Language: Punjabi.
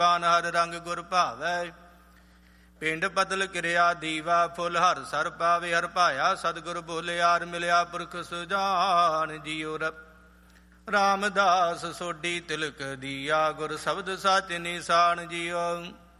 ਪਾਨ ਹਰ ਰੰਗ ਗੁਰ ਭਾਵੈ। ਪਿੰਡ ਪਤਲ ਕਿਰਿਆ ਦੀਵਾ ਫੁੱਲ ਹਰ ਸਰ ਪਾਵੇ। ਹਰ ਭਾਇਆ ਸਤਿਗੁਰ ਬੋਲਿਆਰ ਮਿਲਿਆ ਪੁਰਖ ਸੁਜਾਨ ਜੀਉ। ਰਾਮਦਾਸ ਸੋਢੀ ਤਿਲਕ ਦੀਆ ਗੁਰ ਸ਼ਬਦ ਸਚ ਨਿਸ਼ਾਨ ਜੀਉ।